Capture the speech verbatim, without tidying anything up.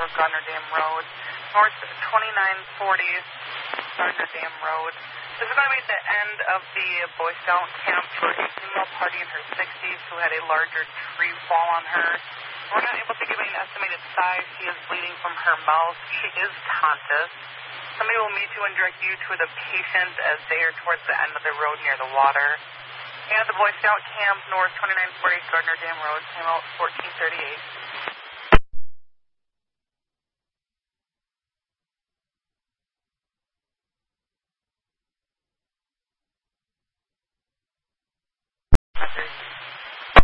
Gardner Dam Road, north twenty-nine forty Gardner Dam Road. This is going to be the end of the Boy Scout camp for a female party in her sixties who had a larger tree fall on her. We're not able to give an estimated size. She is bleeding from her mouth. She is conscious. Somebody will meet you and direct you to the patient as they are towards the end of the road near the water. And at the Boy Scout camp, north twenty-nine forty Gardner Dam Road, came out fourteen thirty-eight. Message.